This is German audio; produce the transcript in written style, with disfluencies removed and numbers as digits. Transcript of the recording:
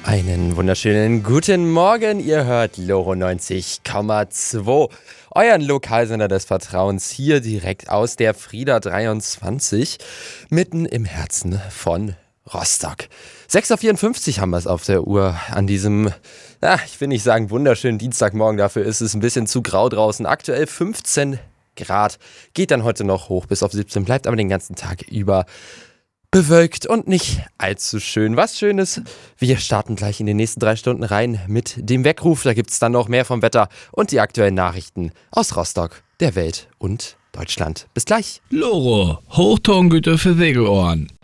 Einen wunderschönen guten Morgen, ihr hört Loro 90,2, euren Lokalsender des Vertrauens hier direkt aus der Frieda 23, mitten im Herzen von Rostock. 6:54 haben wir es auf der Uhr an diesem, ich will nicht sagen wunderschönen Dienstagmorgen, dafür ist es ein bisschen zu grau draußen. Aktuell 15 Grad, geht dann heute noch hoch bis auf 17, bleibt aber den ganzen Tag über bewölkt und nicht allzu schön. Was Schönes, wir starten gleich in den nächsten 3 Stunden rein mit dem Weckruf. Da gibt es dann noch mehr vom Wetter und die aktuellen Nachrichten aus Rostock, der Welt und Deutschland. Bis gleich. Loro, Hochtongüter für Segelohren.